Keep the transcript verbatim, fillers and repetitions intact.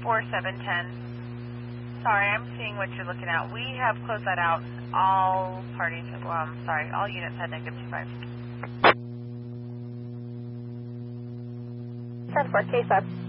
four seven ten. Sorry, I'm seeing what you're looking at. We have closed that out. All parties, well, I'm sorry, all units had negative two five. ten four, K sub.